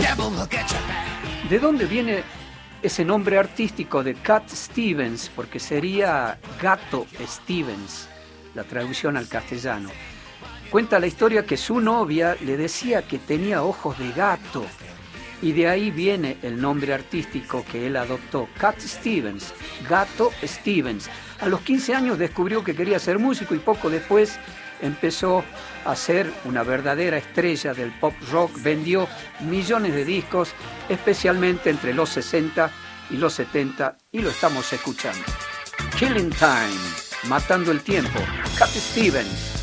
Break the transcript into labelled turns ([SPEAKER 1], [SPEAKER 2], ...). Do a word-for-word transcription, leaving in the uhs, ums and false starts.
[SPEAKER 1] ¿De dónde viene ese nombre artístico de Cat Stevens? Porque sería Gato Stevens, la traducción al castellano. Cuenta la historia que su novia le decía que tenía ojos de gato, y de ahí viene el nombre artístico que él adoptó, Cat Stevens, Gato Stevens. A los quince años descubrió que quería ser músico y poco después empezó a ser una verdadera estrella del pop rock. Vendió millones de discos, especialmente entre los sesenta y los setenta, y lo estamos escuchando. Killing Time, matando el tiempo, Cat Stevens.